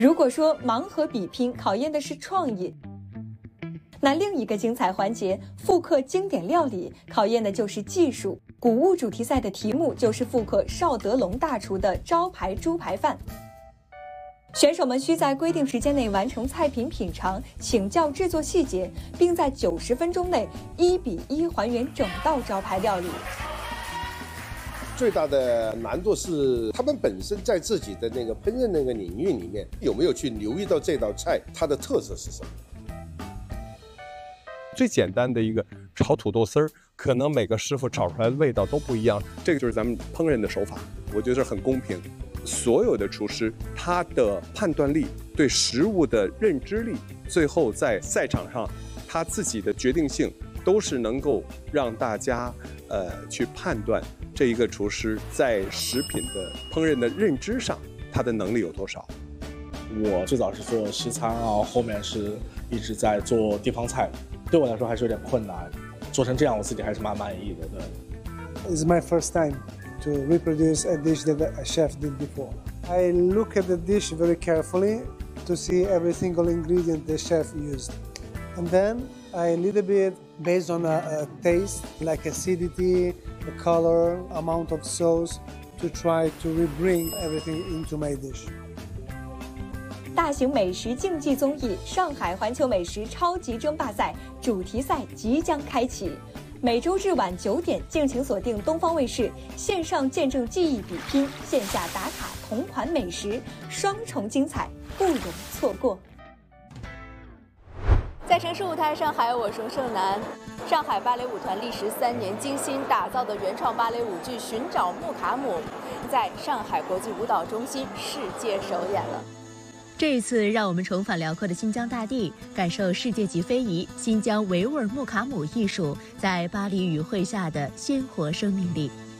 如果说盲盒比拼考验的是创意，那另一个精彩环节复刻经典料理考验的就是技术。谷物主题赛的题目就是复刻邵德龙大厨的招牌猪排饭。选手们需在规定时间内完成菜品品尝、请教制作细节，并在90分钟内1:1还原整道招牌料理。 最大的难度是他们本身在自己的那个烹饪那个领域里面有没有去留意到这道菜它的特色是什么。 最简单的一个炒土豆丝儿，可能每个师傅炒出来的味道都不一样，这个就是咱们烹饪的手法，我觉得很公平。所有的厨师他的判断力、对食物的认知力，最后在赛场上他自己的决定性，都是能够让大家去判断这一个厨师在食品的烹饪的认知上，他的能力有多少。 我最早是做西餐啊，后面是一直在做地方菜，对我来说还是有点困难，做成这样我自己还是蛮满意的。对。 It's my first time to reproduce a dish that a chef did before. I look at the dish very carefully to see every single ingredient the chef used. And then I a little bit based on a taste, like acidity, the color, amount of sauce, to try to rebring everything into my dish. 大型美食竞技综艺《上海环球美食超级争霸赛》主题赛即将开启。每周日晚9点，敬请锁定东方卫视，线上见证技艺比拼，线下打卡同款美食，双重精彩，不容错过。在城市舞台上海，我是盛楠。上海芭蕾舞团历时3年精心打造的原创芭蕾舞剧《寻找穆卡姆》，在上海国际舞蹈中心世界首演了。 这一次，让我们重返辽阔的新疆大地，感受世界级非遗新疆维吾尔穆卡姆艺术在巴黎语汇下的鲜活生命力。